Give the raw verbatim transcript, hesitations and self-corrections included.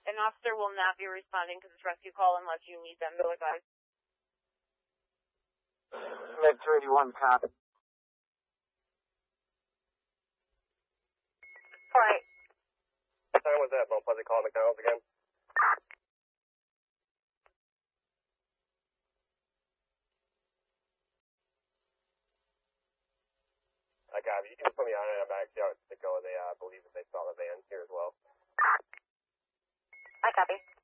An officer will not be responding to this rescue call unless you need them to advise. Med two eighty-one, copy. Alright. What time was that? Mount Pleasant call McDonald's again? I got it. You can put me on it. I'm actually out to go. They uh, believe that they saw the van here as well. I copy.